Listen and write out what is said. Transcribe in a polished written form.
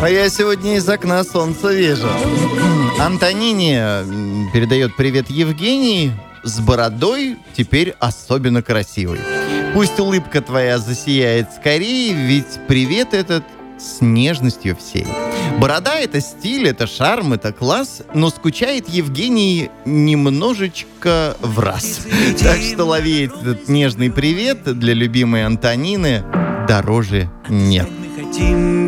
А я сегодня из окна солнца вижу. Антонине передает привет Евгений. С бородой теперь особенно красивый. Пусть улыбка твоя засияет скорее, ведь привет этот с нежностью всей. Борода — это стиль, это шарм, это класс, но скучает Евгений немножечко в раз. Так что лови этот нежный привет для любимой Антонины, дороже нет.